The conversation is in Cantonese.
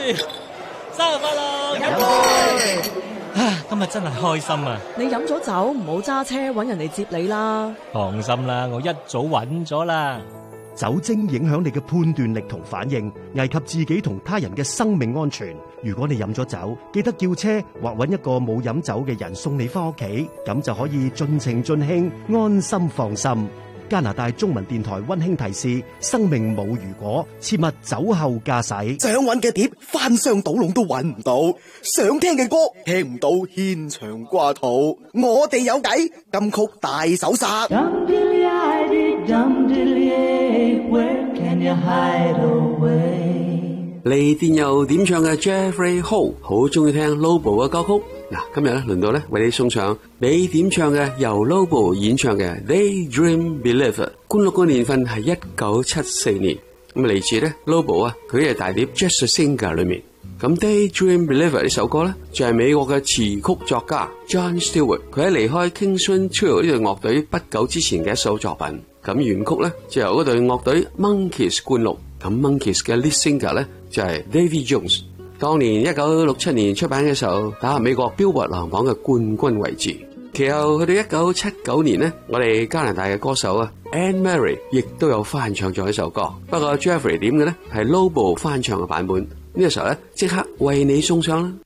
生日快樂！飲杯！今日真係開心啊！ 你飲咗酒唔好揸車，搵人嚟接你啦。 放心啦，我一早揾咗啦。 酒精影響你嘅判斷力同反應，危及自己同他人嘅生命安全。如果你飲咗酒，記得叫車或搵一個冇飲酒嘅人送你翻屋企，咁就可以盡情盡興，安心放心。加拿大中文電台溫馨提示：生命冇如果，切勿酒後駕駛。 想揾嘅碟翻箱倒籠都揾唔到，想聽嘅歌聽唔到，牽腸掛肚。我哋有計，金曲大搜殺。 嚟電郵點唱嘅 Jeffrey Ho 好中意聽 Lobo 嘅歌曲。嗱，今日咧輪到咧為你送上你點唱嘅由 Lobo 演唱嘅 Daydream Believer。灌錄嘅年份係1974年，咁嚟自咧 Lobo 啊佢嘅大碟 Just a Singer 裏面。咁 Daydream Believer 呢首歌咧就係美國嘅詞曲作家 John Stewart 佢喺離開 Kingston Trio 呢隊樂隊不久之前嘅一首作品。咁原曲咧就由嗰隊樂隊 Monkees 灌錄。咁 Monkees 嘅 lead singer 咧就係 Davy Jones。當年1967年出版嘅時候，打入美國 Billboard 排行榜嘅冠軍位置。其後去到1979年呢，我哋加拿大嘅歌手啊 Anne Murray 亦都有翻唱咗一首歌，不過 Jeffrey 點嘅呢係 Lobo 翻唱嘅版本。呢個時候咧即刻為你送上啦。